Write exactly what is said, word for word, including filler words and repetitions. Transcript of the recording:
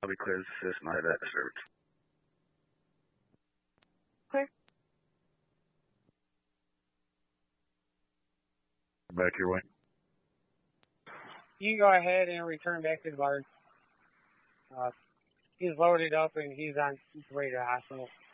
I'll be clear the system. I had that disturbed. Clear. Back your way. You go ahead and return back to the bar. Uh, he's loaded up and he's on his way to the hospital.